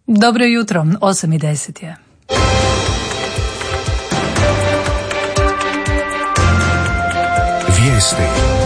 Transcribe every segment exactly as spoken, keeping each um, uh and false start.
Dobro jutro, osam i deset je. Vijesti.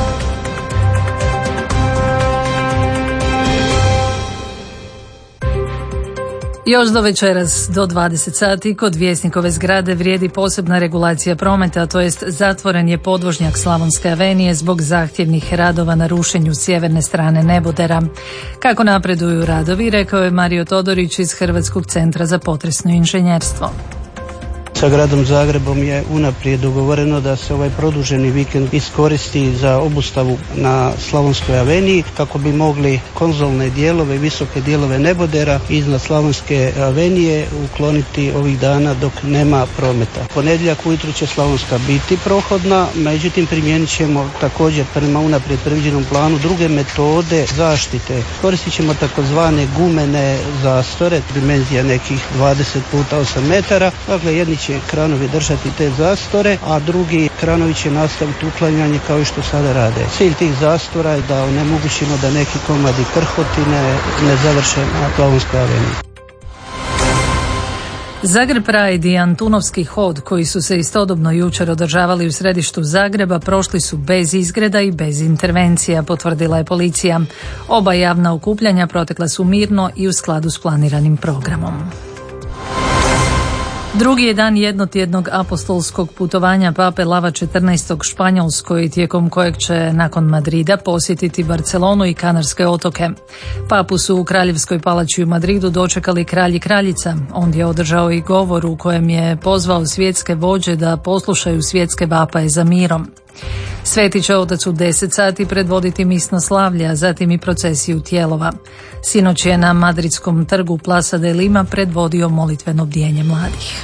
Još do večeras do dvadeset sati kod Vjesnikove zgrade vrijedi posebna regulacija prometa, to jest zatvoren je podvožnjak Slavonske avenije zbog zahtjevnih radova na rušenju sjeverne strane nebodera. Kako napreduju radovi, rekao je Mario Todorić iz Hrvatskog centra za potresno inženjerstvo. Sa gradom Zagrebom je unaprijed dogovoreno da se ovaj produženi vikend iskoristi za obustavu na Slavonskoj aveniji kako bi mogli konzolne dijelove, visoke dijelove nebodera iznad Slavonske avenije ukloniti ovih dana dok nema prometa. Ponedjeljak ujutro će Slavonska biti prohodna, međutim primijenit ćemo također prema unaprijed predviđenom planu druge metode zaštite. Koristit ćemo takozvane gumene zastore, dimenzija nekih dvadeset puta osam metara, dakle jedni će kranovi držati te zastore, a drugi kranovi će nastaviti uklanjanje kao i što sada rade. Cilj tih zastora je da onemogućimo da neki komadi krhotine ne završe na Slavonskoj aveniji. Zagreb Pride i Antunovski hod, koji su se istodobno jučer održavali u središtu Zagreba, prošli su bez izgreda i bez intervencija, potvrdila je policija. Oba javna okupljanja protekla su mirno i u skladu s planiranim programom. Drugi je dan jednotjednog apostolskog putovanja pape Lava četrnaestog Španjolskoj, tijekom kojeg će nakon Madrida posjetiti Barcelonu i Kanarske otoke. Papu su u Kraljevskoj palači u Madridu dočekali kralj i kraljica. On je održao i govor u kojem je pozvao svjetske vođe da poslušaju svjetske vapaje za mirom. Sveti će otac u deset sati predvoditi misno slavlje, a zatim i procesiju tijelova. Sinoć je na madridskom trgu Plaza de Lima predvodio molitveno bdijenje mladih.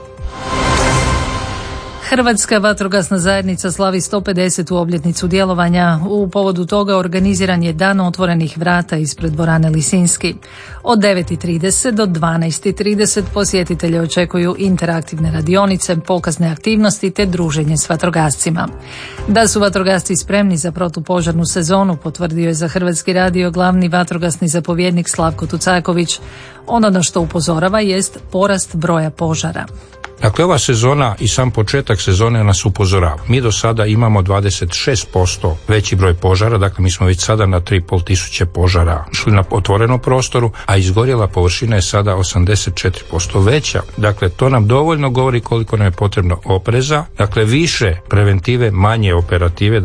Hrvatska vatrogasna zajednica slavi sto pedesetu obljetnicu djelovanja. U povodu toga organiziran je dan otvorenih vrata ispred dvorane Lisinski. Od devet i trideset do dvanaest i trideset posjetitelje očekuju interaktivne radionice, pokazne aktivnosti te druženje s vatrogascima. Da su vatrogasci spremni za protupožarnu sezonu, potvrdio je za Hrvatski radio glavni vatrogasni zapovjednik Slavko Tucaković. Ono na što upozorava jest porast broja požara. Dakle, ova sezona i sam početak sezone nas upozorava. Mi do sada imamo dvadeset šest posto veći broj požara, dakle mi smo već sada na tri i pol tisuće požara šli na otvorenom prostoru, a izgorjela površina je sada osamdeset četiri posto veća. Dakle, to nam dovoljno govori koliko nam je potrebno opreza, dakle više preventive, manje operative.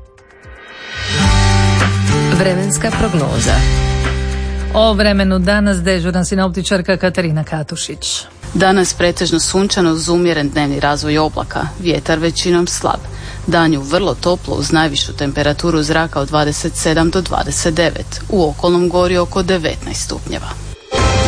Vremenska prognoza. O vremenu danas dežurna sinoptičarka Katarina Katušić. Danas pretežno sunčano uz umjeren dnevni razvoj oblaka, vjetar većinom slab. Danju vrlo toplo uz najvišu temperaturu zraka od dvadeset sedam do dvadeset devet, u okolnom gori oko devetnaest stupnjeva.